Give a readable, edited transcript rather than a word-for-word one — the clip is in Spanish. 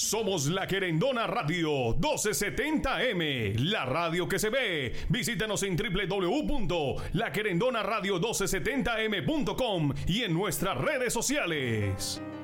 Somos La Querendona Radio 1270M, la radio que se ve. Visítanos en www.laquerendonaradio1270m.com y en nuestras redes sociales.